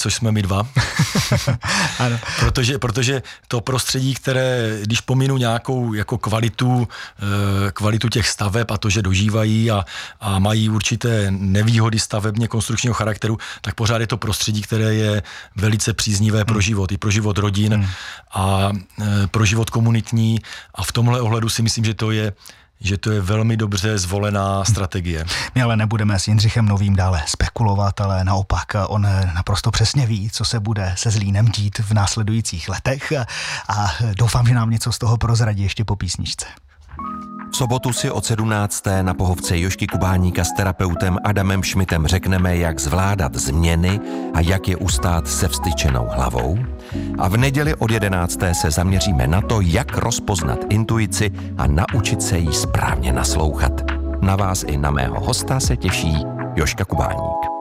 což jsme my dva. Ano. Protože to prostředí, které, když pominu nějakou jako kvalitu těch staveb a to, že dožívají a mají určité nevýhody stavebně konstrukčního charakteru, tak pořád je to prostředí, které je velice příznivé pro život, i pro život rodin a pro život komunitní, a v tomhle ohledu si myslím, že to je velmi dobře zvolená strategie. My ale nebudeme s Jindřichem Novým dále spekulovat, ale naopak on naprosto přesně ví, co se bude se Zlínem dít v následujících letech a doufám, že nám něco z toho prozradí ještě po písničce. V sobotu si od 17. na pohovce Jožky Kubáníka s terapeutem Adamem Šmitem řekneme, jak zvládat změny a jak je ustát se vztyčenou hlavou. A v neděli od 11. se zaměříme na to, jak rozpoznat intuici a naučit se jí správně naslouchat. Na vás i na mého hosta se těší Jožka Kubáník.